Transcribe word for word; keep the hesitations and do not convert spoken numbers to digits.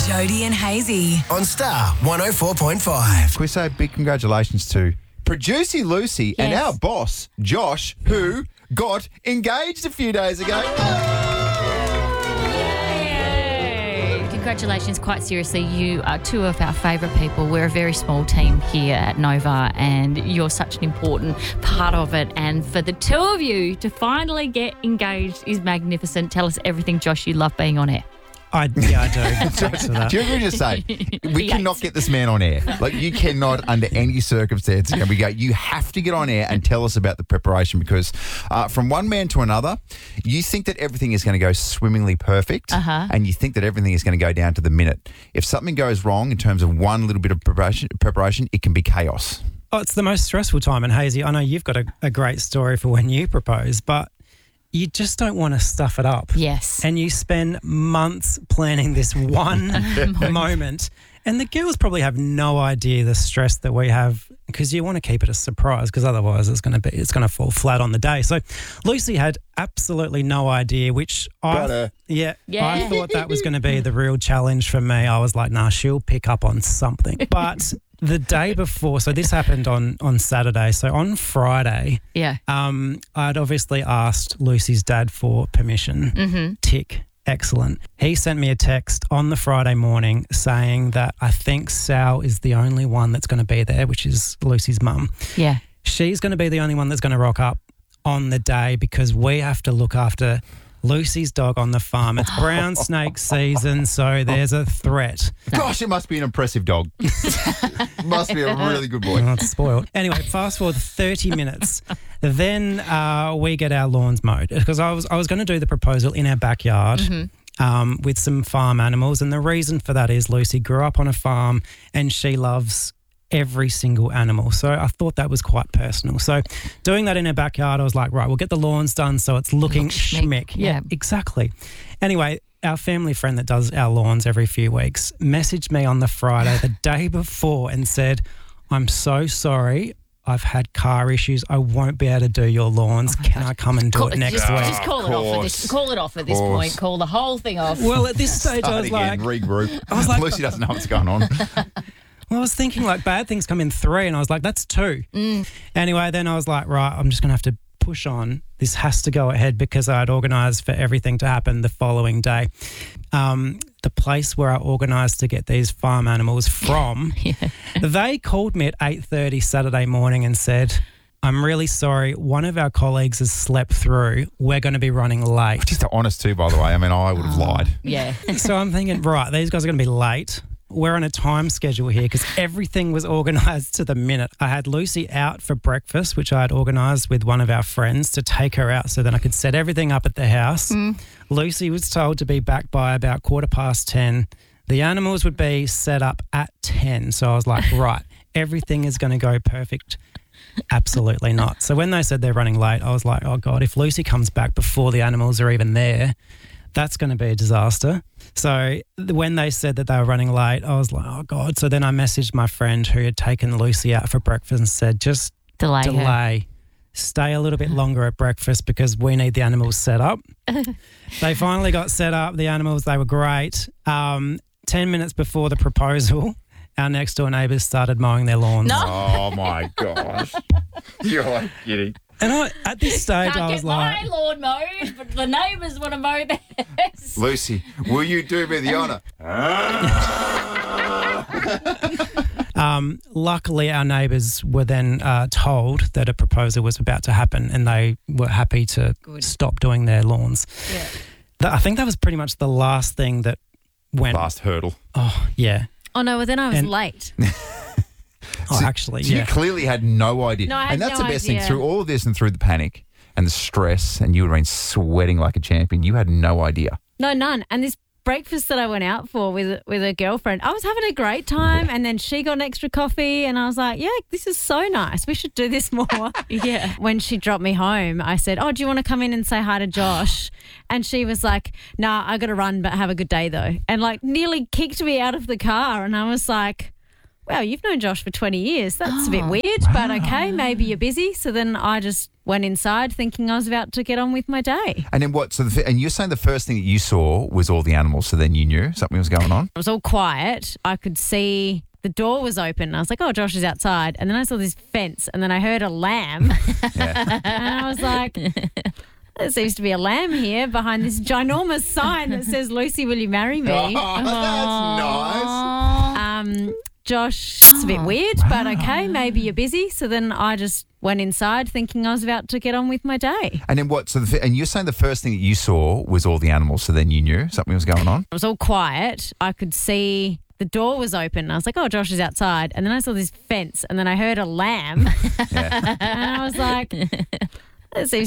Jody and Hazy on Star one oh four point five. Can we say a big congratulations to producer Lucy and Yes. our boss, Josh, who got engaged a few days ago. Yay. Congratulations, quite seriously. You are two of our favourite people. We're a very small team here at Nova and you're such an important part of it. And for the two of you to finally get engaged is magnificent. Tell us everything, Josh, you love being on air. I, yeah, I do. Thanks for that. Do you agree to say, we Yes. cannot get this man on air. Like, you cannot, under any circumstance, can we go, you have to get on air and tell us about the preparation because uh, from one man to another, you think that everything is going to go swimmingly perfect Uh-huh. and you think that everything is going to go down to the minute. If something goes wrong in terms of one little bit of preparation, preparation it can be chaos. Oh, it's the most stressful time. And Hazy, I know you've got a, a great story for when you propose, but you just don't want to stuff it up. Yes. And you spend months planning this one moment. And the girls probably have no idea the stress that we have because you want to keep it a surprise because otherwise it's going to be it's going to fall flat on the day. So Lucy had absolutely no idea, which Brother. I yeah, Yeah. I thought that was going to be the real challenge for me. I was like, nah, she'll pick up on something. But the day before, so this happened on on Saturday. So on Friday, Yeah. um, I'd obviously asked Lucy's dad for permission. Mm-hmm. Tick. Excellent. He sent me a text on the Friday morning saying that I think Sal is the only one that's going to be there, which is Lucy's mum. Yeah. She's going to be the only one that's going to rock up on the day because we have to look after Lucy's dog on the farm. It's brown snake season, so there's a threat. Gosh, it must be an impressive dog. Must be a really good boy. Well, it's spoiled. Anyway, fast forward thirty minutes. Then uh, we get our lawns mowed because I was I was going to do the proposal in our backyard um, with some farm animals, and the reason for that is Lucy grew up on a farm and she loves every single animal. So I thought that was quite personal. So doing that in our backyard, I was like, right, we'll get the lawns done so it's looking Look schmick. schmick. Yeah, Yeah. exactly. Anyway, our family friend that does our lawns every few weeks messaged me on the Friday the day before and said, I'm so sorry. I've had car issues. I won't be able to do your lawns. Can I come and do Call, it next just, week? just call it off at this. Call it off at this Course. point. Call the whole thing off. Well, at this stage, I Start was again, like, regroup. I was like- Lucy doesn't know what's going on. well, I was thinking like bad things come in three, and I was like, that's two. Mm. Anyway, then I was like, right, I'm just going to have to push on. This has to go ahead because I had organised for everything to happen the following day. Um, the place where I organised to get these farm animals from, they called me at eight thirty Saturday morning and said, I'm really sorry. One of our colleagues has slept through. We're going to be running late. Just honest too, by the way. I mean, I would have lied. Yeah. So I'm thinking, right, these guys are going to be late. We're on a time schedule here because everything was organised to the minute. I had Lucy out for breakfast, which I had organised with one of our friends to take her out so then I could set everything up at the house. Lucy was told to be back by about quarter past ten. The animals would be set up at ten. So I was like, right, everything is going to go perfect. Absolutely not. So when they said they're running late, I was like, oh, God, if Lucy comes back before the animals are even there, that's going to be a disaster. So th- when they said that they were running late, I was like, oh, God. So then I messaged my friend who had taken Lucy out for breakfast and said, just Delay her. delay. Stay a little bit longer at breakfast because we need the animals set up. They finally got set up. The animals, they were great. Um, ten minutes before the proposal, our next door neighbours started mowing their lawns. No. Oh, my gosh. You're like kidding. And I, at this stage, Can't I was get like, my lawn mowed, but the neighbours want to mow theirs. Lucy, will you do me the honour? Um, luckily, our neighbours were then uh, told that a proposal was about to happen and they were happy to Good. stop doing their lawns. Yeah. Th- I think that was pretty much the last thing that went, Last hurdle. oh, yeah. Oh, no, well, then I was And- late. Oh, So- actually, So yeah. you clearly had no idea. No, I had and that's no the best idea. thing. Through all of this and through the panic and the stress, and you would have been sweating like a champion, you had no idea. No, none. And this breakfast that I went out for with with a girlfriend, I was having a great time, and then she got an extra coffee, and I was like, yeah, this is so nice. We should do this more. Yeah. When she dropped me home, I said, oh, do you want to come in and say hi to Josh? And she was like, nah, I got to run, but have a good day though. And like nearly kicked me out of the car. And I was like, wow, you've known Josh for twenty years. That's a bit weird, but okay, maybe you're busy. So then I just went inside thinking I was about to get on with my day. And then what? So, the, and you're saying the first thing that you saw was all the animals. So then you knew something was going on. It was all quiet. I could see the door was open. I was like, oh, Josh is outside. And then I saw this fence and then I heard a lamb. Yeah. And I was like, there seems to be a lamb here behind this ginormous sign that says, Lucy, will you marry me? Oh, that's nice. Um, Josh, it's a bit weird, but okay, maybe you're busy. So then I just went inside thinking I was about to get on with my day. And then what? So, the, and you're saying the first thing that you saw was all the animals. So then you knew something was going on. It was all quiet. I could see the door was open. I was like, oh, Josh is outside. And then I saw this fence and then I heard a lamb. Yeah. And I was like, there seems